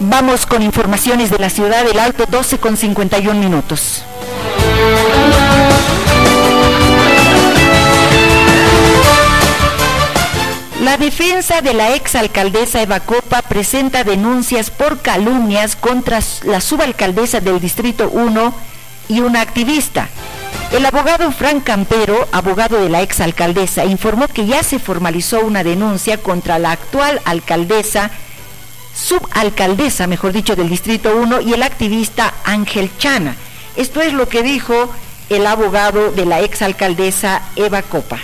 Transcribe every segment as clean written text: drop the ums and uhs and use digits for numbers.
Vamos con informaciones de la ciudad del Alto, 12:51. La defensa de la exalcaldesa Eva Copa presenta denuncias por calumnias contra la subalcaldesa del Distrito 1 y una activista. El abogado Frank Campero, abogado de la exalcaldesa, informó que ya se formalizó una denuncia contra la actual subalcaldesa, mejor dicho, del Distrito 1 y el activista Ángel Chana. Esto es lo que dijo el abogado de la exalcaldesa Eva Copa.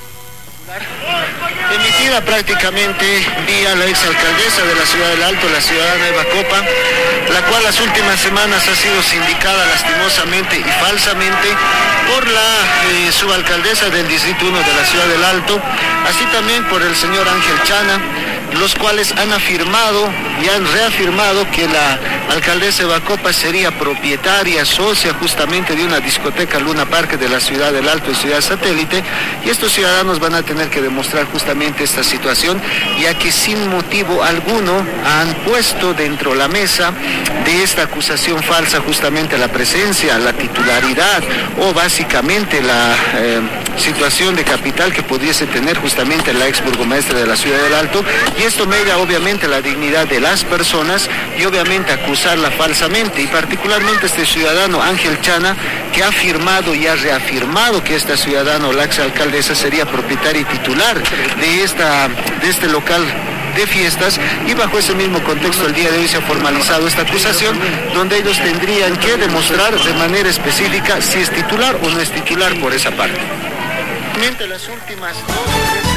Emitida prácticamente vía la exalcaldesa de la ciudad del Alto, la ciudadana Eva Copa, la cual las últimas semanas ha sido sindicada lastimosamente y falsamente por la subalcaldesa del Distrito 1 de la ciudad del Alto, así también por el señor Ángel Chana, los cuales han afirmado y han reafirmado que la alcaldesa Eva Copa sería propietaria, socia justamente de una discoteca Luna Park de la ciudad del Alto y ciudad satélite, y estos ciudadanos van a tener que demostrar justamente esta situación, ya que sin motivo alguno han puesto dentro de la mesa de esta acusación falsa justamente la presencia, la titularidad o básicamente la situación de capital que pudiese tener justamente la ex burgomaestra de la ciudad del Alto, y esto mega obviamente la dignidad de las personas y obviamente acusarla falsamente, y particularmente este ciudadano Ángel Chana, que ha afirmado y ha reafirmado que esta ciudadana o la exalcaldesa sería propietaria y titular de este local de fiestas, y bajo ese mismo contexto el día de hoy se ha formalizado esta acusación, donde ellos tendrían que demostrar de manera específica si es titular o no es titular por esa parte. Las últimas